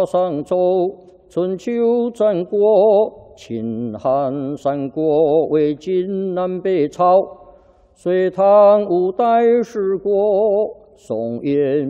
商周，春秋战国，秦汉三国，魏晋南北朝，隋唐五代十国，宋元